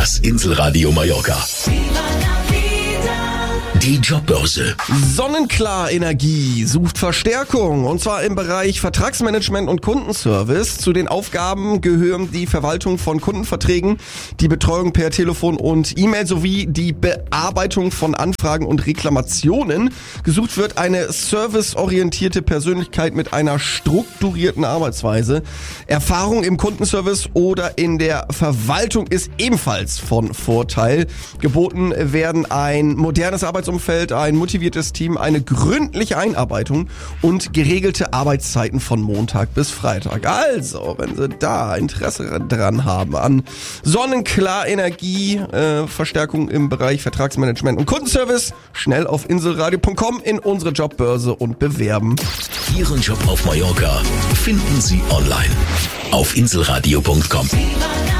Das Inselradio Mallorca. Die Jobbörse. Sonnenklar Energie sucht Verstärkung, und zwar im Bereich Vertragsmanagement und Kundenservice. Zu den Aufgaben gehören die Verwaltung von Kundenverträgen, die Betreuung per Telefon und E-Mail sowie die Bearbeitung von Anfragen und Reklamationen. Gesucht wird eine serviceorientierte Persönlichkeit mit einer strukturierten Arbeitsweise. Erfahrung im Kundenservice oder in der Verwaltung ist ebenfalls von Vorteil. Geboten werden ein modernes Arbeitsumfeld, ein motiviertes Team, eine gründliche Einarbeitung und geregelte Arbeitszeiten von Montag bis Freitag. Also, wenn Sie da Interesse dran haben an Sonnenklar Energie, Verstärkung im Bereich Vertragsmanagement und Kundenservice, schnell auf inselradio.com in unsere Jobbörse und bewerben. Ihren Job auf Mallorca finden Sie online auf inselradio.com.